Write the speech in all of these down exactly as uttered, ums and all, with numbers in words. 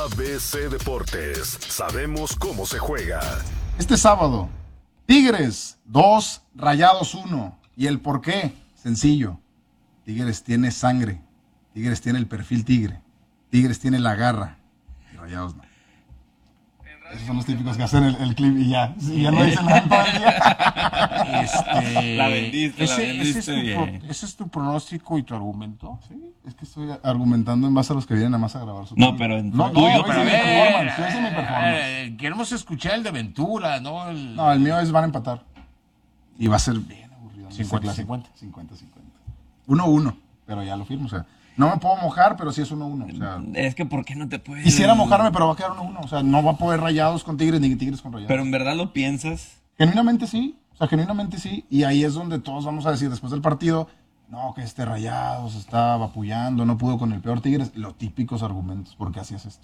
A B C Deportes, sabemos cómo se juega. Este sábado, Tigres dos, Rayados uno. ¿Y el por qué? Sencillo. Tigres tiene sangre. Tigres tiene el perfil tigre. Tigres tiene la garra. Y Rayados no. Esos son los típicos que hacen el, el clip y ya. Sí, ya no dicen nada todo el día. Este, La vendiste, ese, la vendiste ese, es tu, bien. pro- ese es tu pronóstico y tu argumento. Sí, es que estoy argumentando en base a los que vienen a más a grabar su No, clip. pero en No, tuyo, no, yo pero a hice mi ver, performance, yo hice mi performance. eh, queremos escuchar el de Ventura, ¿no? El, No, el mío es van a empatar. Y va a ser bien aburrido. ¿no? cincuenta Ese cincuenta. clásico. cincuenta cincuenta. uno uno, pero ya lo firmo. O sea, no me puedo mojar, pero sí es uno uno. O sea, Es que ¿por qué no te puedes? quisiera mojarme, pero va a quedar uno uno. O sea, no va a poder Rayados con Tigres ni Tigres con Rayados. Pero en verdad lo piensas. Genuinamente sí. O sea, genuinamente sí. Y ahí es donde todos vamos a decir después del partido, no, que este Rayados está vapullando, no pudo con el peor Tigres. Los típicos argumentos. ¿Por qué hacías esto?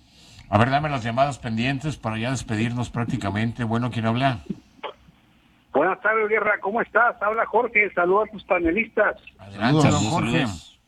A ver, dame las llamadas pendientes para ya despedirnos prácticamente. Bueno, ¿quién habla? Buenas tardes, Guerra, ¿cómo estás? Habla Jorge, saluda a tus panelistas. Adelante, Saludos, don Jorge. saludos.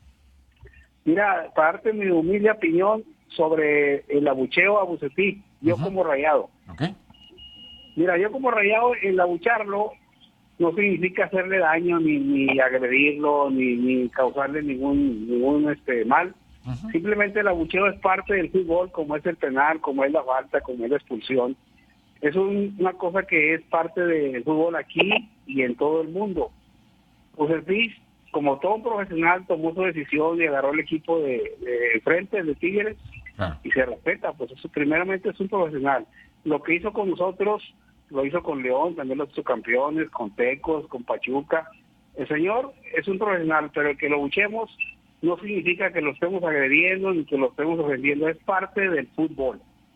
Mira, para darte mi humilde opinión sobre el abucheo a Bucetich, yo Ujú. como Rayado. ¿Ok? Mira, yo como Rayado, el abucharlo no significa hacerle daño, ni, ni agredirlo, ni, ni causarle ningún ningún este mal. Ujú. Simplemente el abucheo es parte del fútbol, como es el penal, como es la falta, como es la expulsión. Es un- una cosa que es parte del fútbol aquí y en todo el mundo. Pues el P I S, como todo un profesional, tomó su decisión y agarró el equipo de, de frente, de Tigres, Claro. y se respeta, pues eso primeramente es un profesional. Lo que hizo con nosotros, lo hizo con León, también lo hizo campeones, con Tecos, con Pachuca. El señor es un profesional, pero el que lo buchemos no significa que lo estemos agrediendo ni que lo estemos ofendiendo, es parte del fútbol.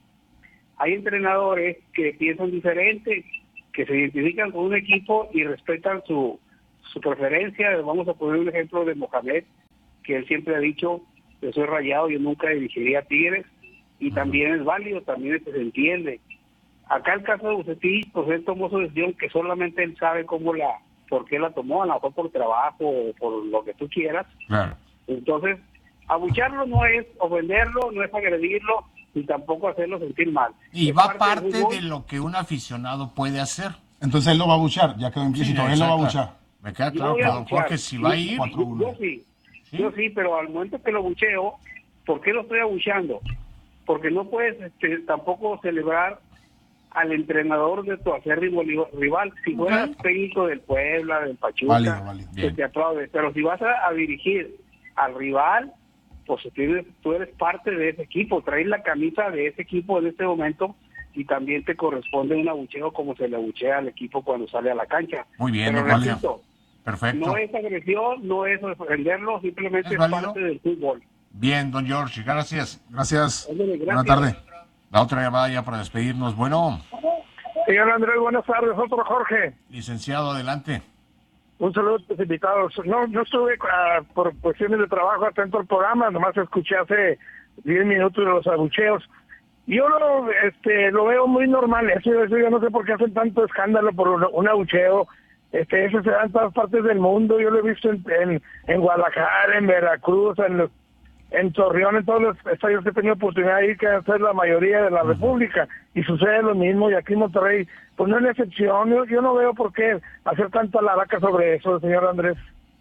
Hay entrenadores que piensan diferente, que se identifican con un equipo y respetan su, su preferencia. Vamos a poner un ejemplo de Mohamed, que él siempre ha dicho, yo soy Rayado, yo nunca dirigiría a Tigres, y también es válido, también se entiende. Acá el caso de Bucetich, pues él tomó su decisión que solamente él sabe cómo la, por qué la tomó, a lo mejor por trabajo o por lo que tú quieras. Claro. Entonces, abucharlo no es ofenderlo, no es agredirlo, ni tampoco hacerlo sentir mal. Y Es va del parte fútbol. de lo que un aficionado puede hacer. Entonces él lo va a buchar, ya quedó implícito. Sí, él lo va a exacto. buchar. Me queda Yo claro voy que a don buchear. Jorge si va a ir. Cuatro uno. Yo sí, ¿Sí? yo sí, pero al momento que lo bucheo, ¿por qué lo estoy abucheando? Porque no puedes este, tampoco celebrar al entrenador de tu acérrimo li- rival. Si fueras Ok. técnico del Puebla, del Pachuca, Válido, válido. que Bien. te aplaude. Pero si vas a, a dirigir al rival, pues tú eres, tú eres parte de ese equipo, traes la camisa de ese equipo en este momento y también te corresponde un abucheo como se le abuchea al equipo cuando sale a la cancha. Muy bien, Pero don Jorge. repito, Perfecto. no es agresión, no es ofenderlo, simplemente ¿Es es, válido? parte del fútbol. Bien, don George, gracias. Gracias. Ándale, gracias. Buena tarde. La otra llamada ya para despedirnos. Bueno, Señor Andrés, buenas tardes. Otro Jorge. licenciado, adelante. Un saludo a tus invitados. No, no estuve ah, por cuestiones de trabajo atento al programa, nomás escuché hace diez minutos de los abucheos. Yo lo, este, lo veo muy normal, eso, eso yo no sé por qué hacen tanto escándalo por un, un abucheo. Este, eso se da en todas partes del mundo, yo lo he visto en, en, en Guadalajara, en Veracruz, en, los- en Torreón, en todos los estadios que he tenido oportunidad de ir, que es la mayoría de la República, y sucede lo mismo, y aquí en Monterrey, pues no es la excepción. Yo, yo no veo por qué hacer tanta laraca sobre eso, señor Andrés.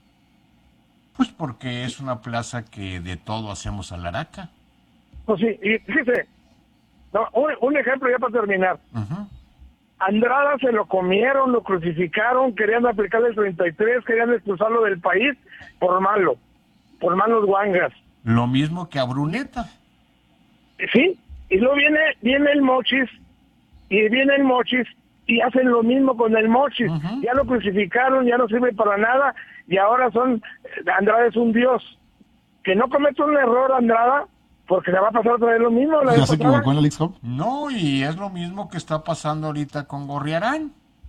Pues porque es una plaza que de todo hacemos a la araca. Pues sí, y fíjese, no, un, un ejemplo ya para terminar. Ujú. Andrada se lo comieron, lo crucificaron, querían aplicarle el treinta y tres, querían expulsarlo del país por malo, por malos guangas. Lo mismo que a Bruneta. Sí, y luego viene, viene el Mochis, y viene el Mochis, y hacen lo mismo con el Mochis. Ujú. Ya lo crucificaron, ya no sirve para nada, y ahora son, Andrada es un dios. Que no cometa un error Andrada, porque le va a pasar otra vez lo mismo. La ¿Ya vez se pasada. equivocó en la Leagues Cup? No, y es lo mismo que está pasando ahorita con Gorriarán.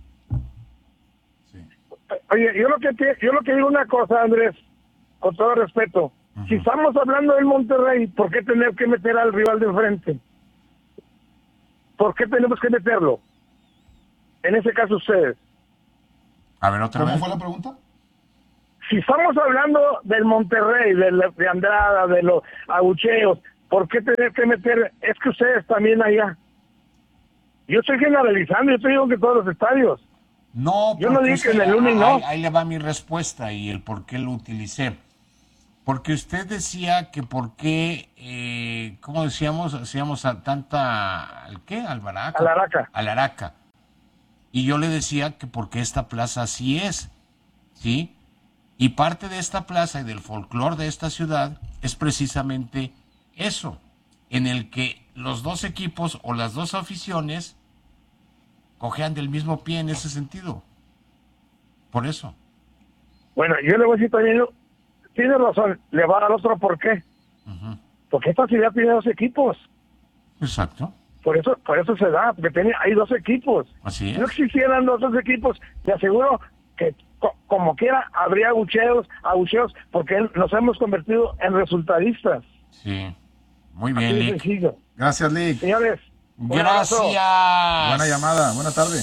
Oye, yo lo que te- yo lo que digo una cosa, Andrés, con todo respeto. Si estamos hablando del Monterrey, ¿por qué tener que meter al rival de enfrente? ¿Por qué tenemos que meterlo? En ese caso ustedes. A ver, otra ¿Cómo vez. fue la pregunta? Si estamos hablando del Monterrey, de, la- de Andrada, de los abucheos, ¿por qué tener que meter? Es que ustedes también allá. Yo estoy generalizando, yo te digo que todos los estadios. No, Yo no porque dije usted- en el uno y no. ahí, ahí le va mi respuesta y el por qué lo utilicé. Porque usted decía que por qué, eh, ¿cómo decíamos? Hacíamos a tanta, ¿al qué? Albaraca. Alaraca. Alaraca. Y yo le decía que porque esta plaza así es, ¿sí? Y parte de esta plaza y del folclore de esta ciudad es precisamente eso, en el que los dos equipos o las dos aficiones cojean del mismo pie en ese sentido. Por eso. Bueno, yo le voy a decir también, tiene razón, le va a dar otro por qué. Ujú. Porque esta ciudad tiene dos equipos. Exacto. Por eso por eso se da, porque tiene, hay dos equipos. Así Si no es. existieran los dos equipos, te aseguro que co- como quiera habría abucheos, abucheos, porque nos hemos convertido en resultadistas. Sí. Muy Así bien, de Lick. sencillo. Gracias, Lick. Señores, un abrazo. Gracias. Buena llamada, buena tarde.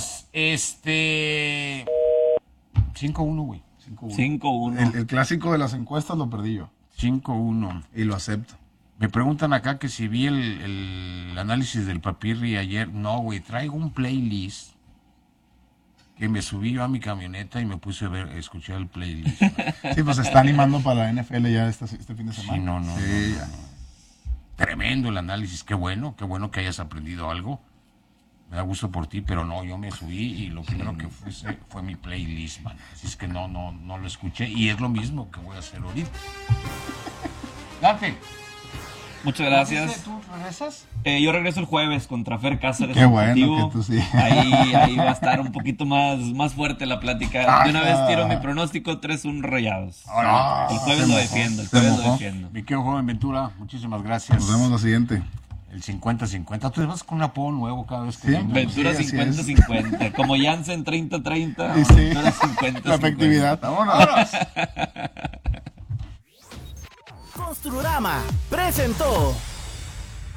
Este... cinco uno, güey. cinco uno. cinco uno. El, el clásico de las encuestas lo perdí yo. cinco uno. Y lo acepto. Me preguntan acá que si vi el, el análisis del Papirri ayer. No, güey, traigo un playlist que me subí yo a mi camioneta y me puse a ver, a escuchar el playlist. Sí, pues se está animando para la N F L ya este, este fin de semana. Sí, no, no, Sí, no, ya. no, no. Tremendo el análisis, qué bueno, qué bueno que hayas aprendido algo. Me da gusto por ti, pero no, yo me subí y lo primero que fue, fue mi playlist, man. Así es que no, no, no lo escuché y es lo mismo que voy a hacer ahorita. Date. Muchas gracias. ¿Tú regresas? Eh, yo regreso el jueves contra Fer Cáceres. Qué bueno Deportivo. que tú sí. Ahí, ahí va a estar un poquito más, más fuerte la plática. De una Ajá. vez tiro mi pronóstico tres uno Rayados. Ah, El jueves se lo mojó, defiendo, el se jueves lo mojó. defiendo. Mi querido joven Ventura, muchísimas gracias. Nos vemos la siguiente. El cincuenta cincuenta. Tú te vas con un apodo nuevo cada vez que Sí. vienes. Ventura Sí, así cincuenta es. cincuenta. Como Jansen treinta treinta. Y sí, Ventura cincuenta la efectividad. Vámonos. Construrama presentó